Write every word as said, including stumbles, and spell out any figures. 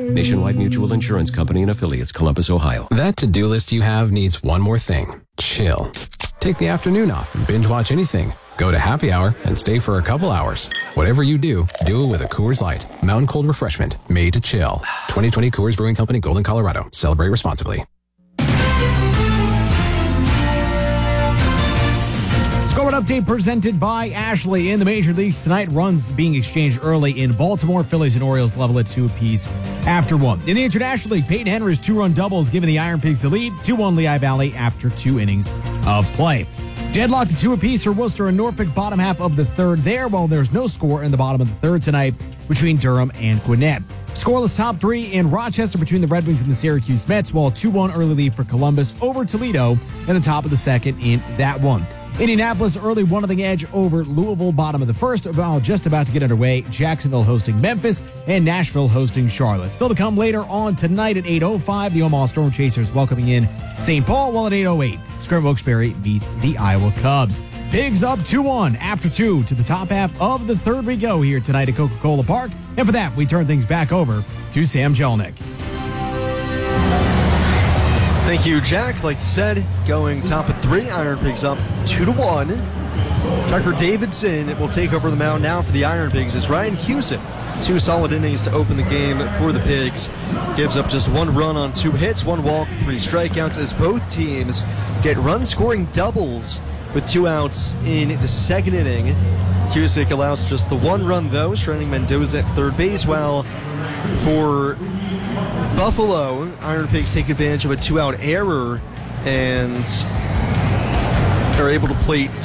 Nationwide Mutual Insurance Company and Affiliates, Columbus, Ohio. That to-do list you have needs one more thing. Chill. Take the afternoon off and binge watch anything. Go to happy hour and stay for a couple hours. Whatever you do, do it with a Coors Light. Mountain cold refreshment made to chill. twenty twenty Coors Brewing Company, Golden, Colorado. Celebrate responsibly. Score update presented by Ashley. In the major leagues tonight, runs being exchanged early in Baltimore. Phillies and Orioles level at two apiece after one. In the International League, Peyton Henry's two-run double has given the Iron Pigs the lead. two one Lehigh Valley after two innings of play. Deadlocked at two apiece for Worcester and Norfolk, bottom half of the third there, while there's no score in the bottom of the third tonight between Durham and Gwinnett. Scoreless top three in Rochester between the Red Wings and the Syracuse Mets, while two one early lead for Columbus over Toledo in the top of the second in that one. Indianapolis early one nothing edge over Louisville, bottom of the first, while just about to get underway. Jacksonville hosting Memphis and Nashville hosting Charlotte. Still to come later on tonight at eight oh five, the Omaha Storm Chasers welcoming in Saint Paul, while at eight oh eight, Scranton Wilkes-Barre meets the Iowa Cubs. Pigs up two one after two to the top half of the third we go here tonight at Coca-Cola Park. And for that, we turn things back over to Sam Jelnick. Thank you, Jack. Like you said, going top of three, Iron Pigs up two to one. Tucker Davidson will take over the mound now for the Iron Pigs as Ryan Cusick, two solid innings to open the game for the Pigs, gives up just one run on two hits, one walk, three strikeouts as both teams get run-scoring doubles with two outs in the second inning. Cusick allows just the one run, though, stranding Mendoza at third base, while for Buffalo, Iron Pigs take advantage of a two-out error and are able to plate